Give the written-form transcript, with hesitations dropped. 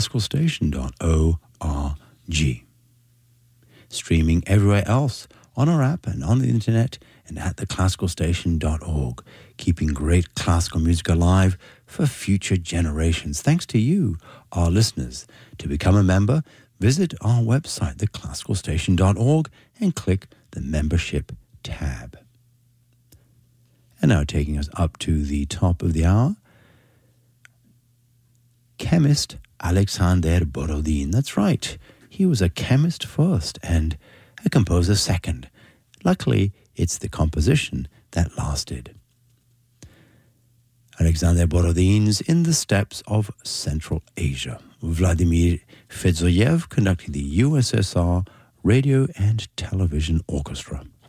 classicalstation.org. Streaming everywhere else on our app and on the internet and at theclassicalstation.org, keeping great classical music alive for future generations. Thanks to you, our listeners. To become a member, visit our website, theclassicalstation.org, and click the membership tab. And now taking us up to the top of the hour, chemist Alexander Borodin. That's right, he was a chemist first and a composer second. Luckily, it's the composition that lasted. Alexander Borodin's In the Steppes of Central Asia. Vladimir Fedzoyev conducting the USSR Radio and Television Orchestra.